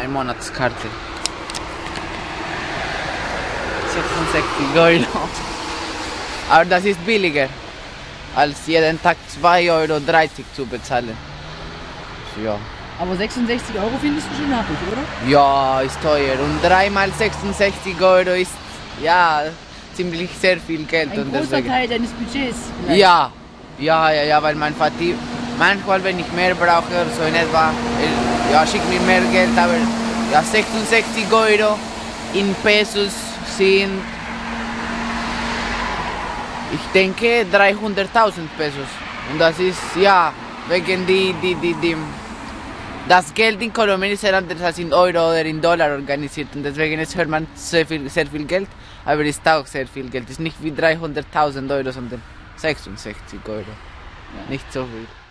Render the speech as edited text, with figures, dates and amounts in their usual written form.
meine Monatskarte. 66 Euro. Aber das ist billiger, als jeden Tag 2,30 Euro zu bezahlen. Ja. Aber 66 Euro findest du schon happig, oder? Ja, ist teuer. Und 3 mal 66 Euro ist ja ziemlich sehr viel Geld. Ein und großer deswegen, Teil deines Budgets. Vielleicht. ja, weil mein Vater manchmal, wenn ich mehr brauche, so in etwa, ja, schickt mir mehr Geld, aber ja, 66 Euro in Pesos sind, ich denke, 300.000 Pesos. Und das ist, ja, wegen das Geld in Kolumbien ist sehr anders als in Euro oder in Dollar organisiert. Und deswegen hört man sehr viel Geld, aber es ist auch sehr viel Geld. Es ist nicht wie 300.000 Euro, sondern 66 Euro. Ja. Nicht so viel.